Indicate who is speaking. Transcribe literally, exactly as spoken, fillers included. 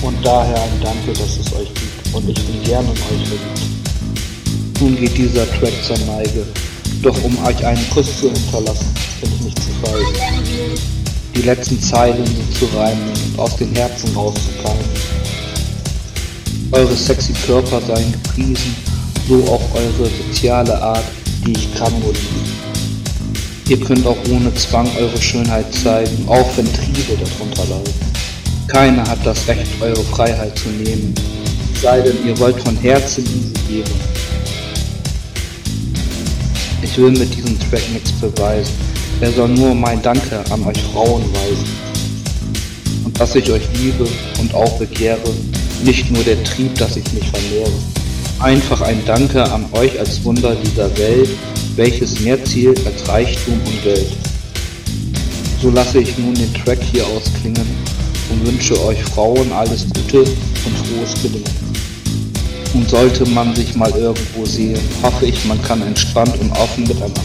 Speaker 1: Und daher ein Danke, dass es euch gibt und ich bin gern in euch verliebt. Nun geht dieser Track zur Neige, doch um euch einen Kuss zu hinterlassen, bin ich nicht zu feige. Die letzten Zeilen zu reimen und aus den Herzen rauszukeimen. Eure sexy Körper seien gepriesen, so auch eure soziale Art, die ich kann nur lieben. Ihr könnt auch ohne Zwang eure Schönheit zeigen, auch wenn Triebe darunter leiden. Keiner hat das Recht, eure Freiheit zu nehmen, sei denn ihr wollt von Herzen diese geben. Ich will mit diesem Track nichts beweisen, er soll nur mein Danke an euch Frauen weisen. Und dass ich euch liebe und auch begehre, nicht nur der Trieb, dass ich mich vermehre. Einfach ein Danke an euch als Wunder dieser Welt, welches mehr zielt als Reichtum und Geld. So lasse ich nun den Track hier ausklingen und wünsche euch Frauen alles Gute und frohes Gelingen. Und sollte man sich mal irgendwo sehen, hoffe ich, man kann entspannt und offen miteinander